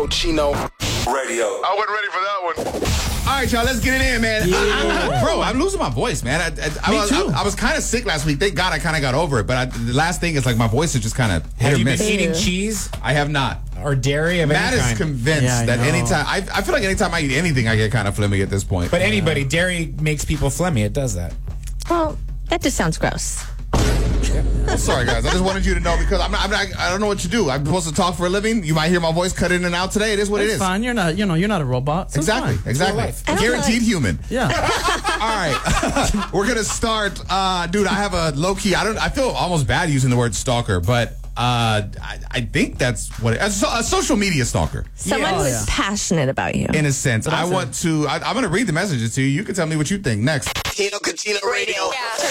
Cochino Radio. I wasn't ready for that one. All right, y'all, let's get it in, man. Bro, I'm losing my voice, man. I was kind of sick last week. Thank God I kind of got over it. But the last thing is like my voice is just kind of hit Have or you miss. been eating cheese? I have not. Or dairy of Matt any is kind? convinced that anytime, I feel like anytime I eat anything, I get kind of phlegmy at this point. But anybody, dairy makes people phlegmy. It does that. Well, that just sounds gross. I'm sorry, guys. I just wanted you to know because I don't know what you do. I'm supposed to talk for a living. You might hear my voice cut in and out today. It is what it is. Fine. You're not. You're not a robot. So Exactly. Fine. Exactly. Guaranteed human. Yeah. All right. We're gonna start. Dude, I have a low key. I feel almost bad using the word stalker, but I think that's what a social media stalker. Someone who's passionate about you. In a sense, I'm going to read the messages to you. You can tell me what you think next. Cochino Radio. Yeah.